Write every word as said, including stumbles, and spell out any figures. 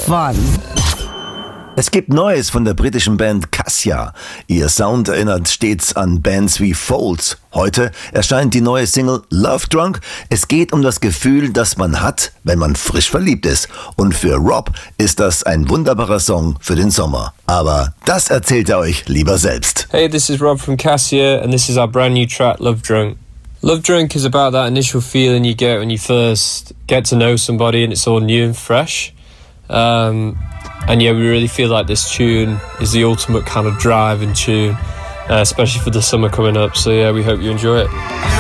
fun. Es gibt Neues von der britischen Band Cassia. Ihr Sound erinnert stets an Bands wie Folds. Heute erscheint die neue Single Love Drunk. Es geht um das Gefühl, das man hat, wenn man frisch verliebt ist. Und für Rob ist das ein wunderbarer Song für den Sommer. Aber das erzählt er euch lieber selbst. Hey, this is Rob from Cassia and this is our brand new track Love Drunk. Love Drunk is about that initial feeling you get when you first get to know somebody and it's all new and fresh. Um, and yeah, we really feel like this tune is the ultimate kind of drive and tune, uh, especially for the summer coming up. So yeah, we hope you enjoy it.